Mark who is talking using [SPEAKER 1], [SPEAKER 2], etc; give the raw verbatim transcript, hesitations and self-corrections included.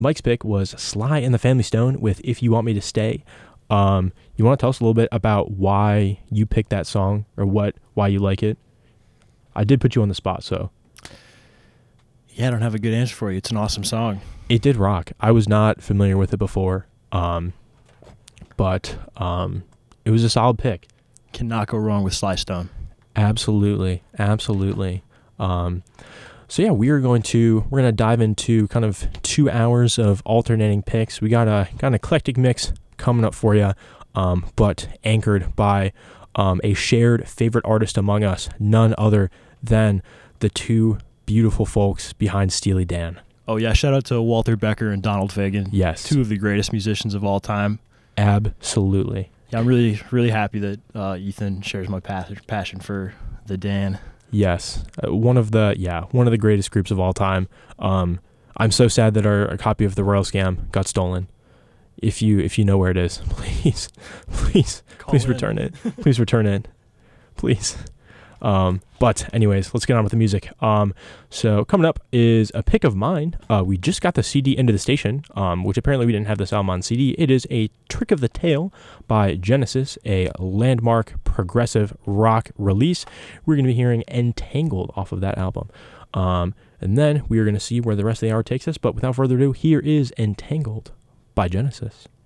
[SPEAKER 1] Mike's pick was Sly and the Family Stone with If You Want Me to Stay. Um, you want to tell us a little bit about why you picked that song or what why you like it? I did put you on the spot, so.
[SPEAKER 2] Yeah, I don't have a good answer for you. It's an awesome song.
[SPEAKER 1] It did rock. I was not familiar with it before, um, but um, it was a solid pick.
[SPEAKER 2] Cannot go wrong with Sly Stone.
[SPEAKER 1] Absolutely, absolutely. Um, so yeah, we are going to we're going to dive into kind of two hours of alternating picks. We got a got an eclectic mix coming up for you, um, but anchored by um, a shared favorite artist among us, none other than the two beautiful folks behind Steely Dan.
[SPEAKER 2] Oh yeah, shout out to Walter Becker and Donald Fagen.
[SPEAKER 1] Yes,
[SPEAKER 2] two of the greatest musicians of all time.
[SPEAKER 1] Absolutely.
[SPEAKER 2] Yeah, I'm really, really happy that uh, Ethan shares my passion for the Dan.
[SPEAKER 1] Yes, uh, one of the yeah one of the greatest groups of all time. Um, I'm so sad that our, our copy of the Royal Scam got stolen. If you if you know where it is, please, please,
[SPEAKER 2] Call
[SPEAKER 1] please
[SPEAKER 2] in.
[SPEAKER 1] return it. Please return it, please. Um, but anyways, let's get on with the music. Um, so coming up is a pick of mine. Uh, we just got the C D into the station, um, which apparently we didn't have this album on C D. It is a Trick of the Tail by Genesis, a landmark progressive rock release. We're going to be hearing Entangled off of that album. Um, and then we are going to see where the rest of the hour takes us. But without further ado, here is Entangled by Genesis.